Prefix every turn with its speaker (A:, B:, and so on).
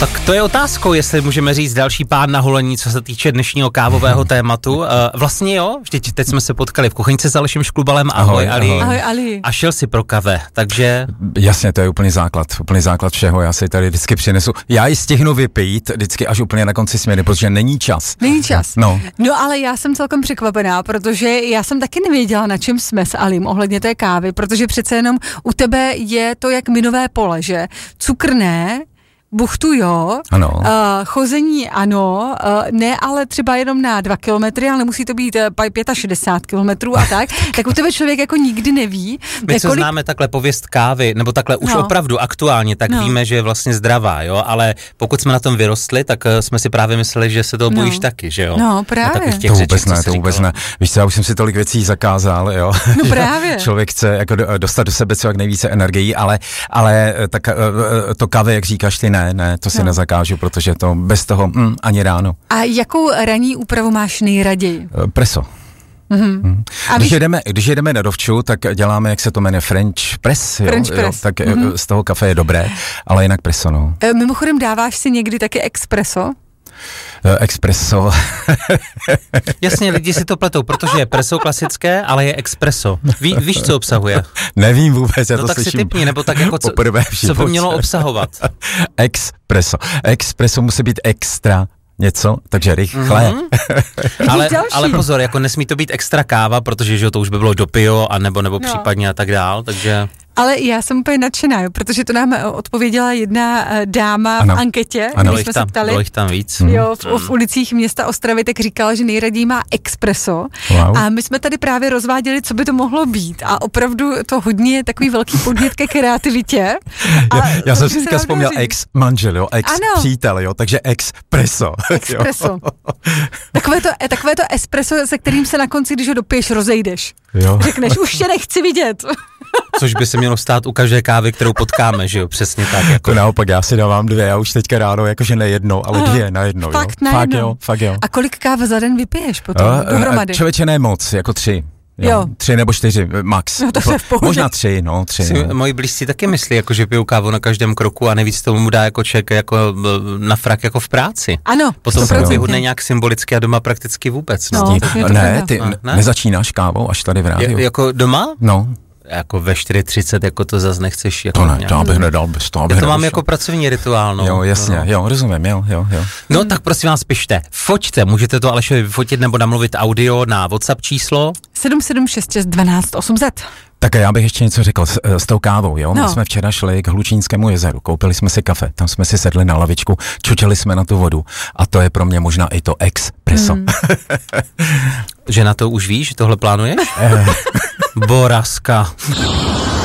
A: Tak to je otázkou, jestli můžeme říct další pán na holení, co se týče dnešního kávového tématu. Vlastně jo, vždyť teď jsme se potkali v kuchyňce s Alešem Šklubalem. Ahoj, Ali.
B: Ahoj, Ali.
A: A šel si pro kafe, takže...
C: Jasně, to je úplný základ všeho, já si tady vždycky přinesu. Já ji stihnu vypít vždycky až úplně na konci směny, protože není čas.
B: No, ale já jsem celkem překvapená, protože já jsem taky nevěděla, na čem jsme s Alim ohledně té kávy, protože přece jenom u tebe je to jak minové pole, že? Cukr ne, buchtu jo,
C: ano.
B: Chození ano, ne ale třeba jenom na 2 kilometry, ale musí to být 65 kilometrů a tak u tebe člověk jako nikdy neví.
A: My co známe takhle pověst kávy, nebo takhle už opravdu aktuálně, tak víme, že je vlastně zdravá, jo, ale pokud jsme na tom vyrostli, tak jsme si právě mysleli, že se toho bojíš taky, že jo?
B: No, právě.
C: To vůbec ne. Víš co, já už jsem si tolik věcí zakázal, jo.
B: No právě.
C: Člověk chce jako dostat do sebe co jak nejvíce energií, ale tak to kávy, jak říkáš ty, ne, to si nezakážu, protože to bez toho ani ráno.
B: A jakou ranní úpravu máš nejraději?
C: Preso. Mm-hmm. Když jedeme na dovču, tak děláme, jak se to jmenuje, French press, tak z toho kafe je dobré, ale jinak preso, no.
B: Mimochodem dáváš si někdy taky espresso?
C: Espresso.
A: Jasně, lidi si to pletou, protože je preso klasické, ale je espresso. Víš, co obsahuje?
C: Nevím vůbec, já to
A: tak
C: slyším.
A: Si tipni, nebo tak jako co by mělo obsahovat?
C: Espresso musí být extra něco, takže rychle.
A: Ale pozor, jako nesmí to být extra káva, protože že to už by bylo dopio, nebo případně a tak dál, takže...
B: Ale já jsem úplně nadšená, jo, protože to nám odpověděla jedna dáma v anketě, když jsme se ptali.
A: Bylo jich tam víc.
B: Jo, v ulicích města Ostravy, tak říkala, že nejraději má espresso. Wow. A my jsme tady právě rozváděli, co by to mohlo být. A opravdu to hodně je takový velký podnět ke kreativitě.
C: Já jsem si teďka vzpomněl ex-manžel, jo, ex-přítel, jo, takže espresso.
B: Espresso. Takové to espresso, se kterým se na konci, když ho dopiješ, rozejdeš.
C: Jo.
B: Řekneš, už tě nechci vidět.
A: Což by se mělo stát u každé kávy, kterou potkáme, že jo, přesně tak. Jako.
C: To naopak, já si dávám 2, já už teďka ráno, jakože ne jednou, ale 2 na jednou. Fakt jo.
B: A kolik káv za den vypiješ potom dohromady?
C: Člověče ne moc, jako 3. Jo. 3 nebo 4 max.
B: No to je v pohodě.
C: Možná 3.
A: Moji blízcí taky myslí, jako, že pijou kávu na každém kroku a nejvíc tomu dá jako člověk jako na frak jako v práci.
B: Ano,
A: potom vyhudne nějak symbolicky a doma prakticky vůbec.
C: Ty nezačínáš kávou až tady v rádiu.
A: Jako doma?
C: No.
A: Jako ve 4:30, jako to zase nechceš. Jako
C: to ne, to bych nedal bez toho.
A: Já to mám jako pracovní rituál, no.
C: Jo, jasně, jo, rozumím, jo.
A: No tak prosím vás, pište, foťte, můžete to Alešovi vyfotit nebo namluvit audio na WhatsApp číslo
B: 7766 12 800.
C: Tak já bych ještě něco řekl s tou kávou, jo? My jsme včera šli k Hlučínskému jezeru, koupili jsme si kafe, tam jsme si sedli na lavičku, čučeli jsme na tu vodu a to je pro mě možná i to espresso.
A: Že na to už víš, že tohle plánuješ? Boraska.